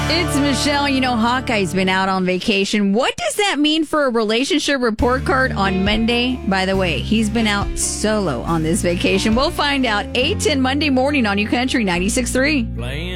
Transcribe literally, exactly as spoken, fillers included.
It's Michelle. You know, Hawkeye's been out on vacation. What does that mean for a relationship report card on Monday? By the way, he's been out solo on this vacation. We'll find out eight ten Monday morning on New Country ninety-six point three.